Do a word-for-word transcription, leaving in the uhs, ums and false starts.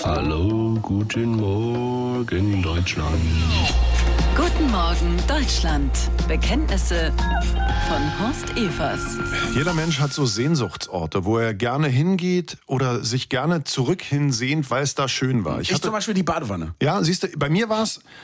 Hallo, guten Morgen, Deutschland. Guten Morgen, Deutschland. Bekenntnisse von Horst Evers. Jeder Mensch hat so Sehnsuchtsorte, wo er gerne hingeht oder sich gerne zurück hinsehnt, weil es da schön war. Ich, Ich hatte, zum Beispiel die Badewanne. ja, siehst du, bei mir war es